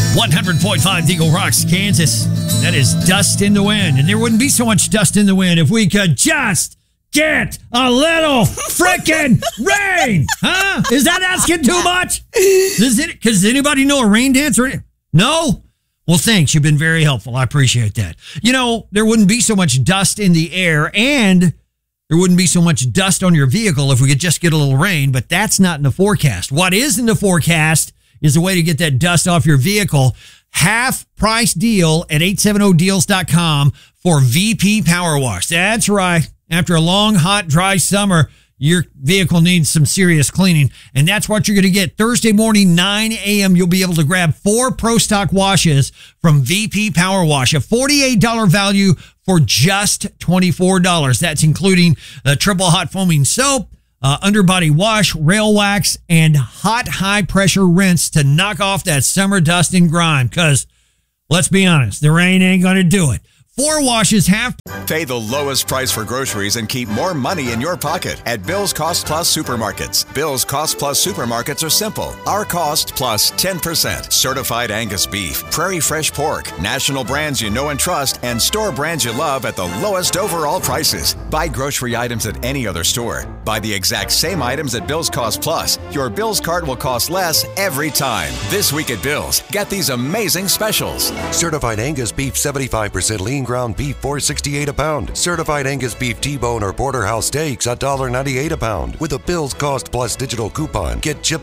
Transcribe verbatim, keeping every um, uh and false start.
one hundred point five Eagle Rocks, Kansas. That is Dust in the Wind. And there wouldn't be so much dust in the wind if we could just get a little frickin' rain. Huh? Is that asking too much? Does it? Does anybody know a rain dance? Or no? Well, thanks. You've been very helpful. I appreciate that. You know, there wouldn't be so much dust in the air, and there wouldn't be so much dust on your vehicle if we could just get a little rain, but that's not in the forecast. What is in the forecast is a way to get that dust off your vehicle. Half price deal at eight seventy deals dot com for V P Power Wash. That's right. After a long, hot, dry summer, your vehicle needs some serious cleaning. And that's what you're going to get. Thursday morning, nine a.m., you'll be able to grab four Pro Stock washes from V P Power Wash. A forty-eight dollars value for just twenty-four dollars. That's including a triple hot foaming soap, Uh, underbody wash, rail wax, and hot high-pressure rinse to knock off that summer dust and grime. Because, let's be honest, the rain ain't going to do it. Four washes, half... Pay the lowest price for groceries and keep more money in your pocket at Bill's Cost Plus Supermarkets. Bill's Cost Plus Supermarkets are simple. Our cost plus ten percent. Certified Angus beef, Prairie Fresh pork, national brands you know and trust, and store brands you love at the lowest overall prices. Buy grocery items at any other store. Buy the exact same items at Bill's Cost Plus. Your Bill's cart will cost less every time. This week at Bill's, get these amazing specials. Certified Angus beef, seventy-five percent lean ground beef, four sixty-eight a pound. Certified Angus beef T-bone or porterhouse steaks, one ninety-eight a pound. With a Bill's Cost Plus digital coupon, get chip